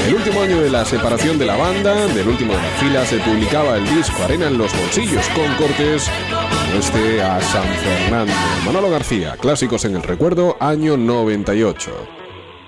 el último año de la separación de la banda, del último de la fila, se publicaba el disco Arena en los bolsillos, con cortes como este a San Fernando. Manolo García, Clásicos en el Recuerdo, año 98.